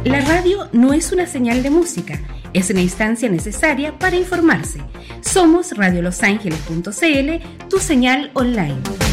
La radio no es una señal de música, es una instancia necesaria para informarse. Somos radiolosangeles.cl, tu señal online.